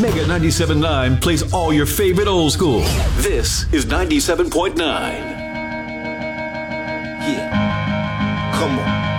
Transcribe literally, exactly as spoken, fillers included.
Mega ninety-seven point nine plays all your favorite old school. This is ninety-seven point nine. Yeah. Come on.